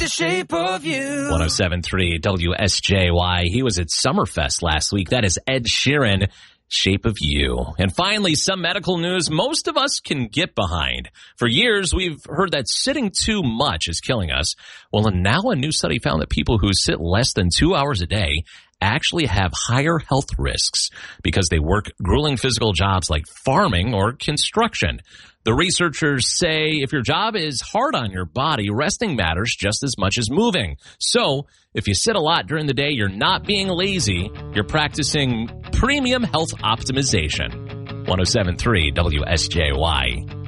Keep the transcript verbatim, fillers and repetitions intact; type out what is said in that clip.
the shape of you. one oh seven point three W S J Y. He was at Summerfest last week. That is Ed Sheeran, Shape of You. And finally, some medical news most of us can get behind. For years, we've heard that sitting too much is killing us. Well, and now a new study found that people who sit less than two hours a day actually have higher health risks because they work grueling physical jobs like farming or construction. The researchers say if your job is hard on your body, resting matters just as much as moving. So if you sit a lot during the day, you're not being lazy. You're practicing premium health optimization. one oh seven point three W S J Y.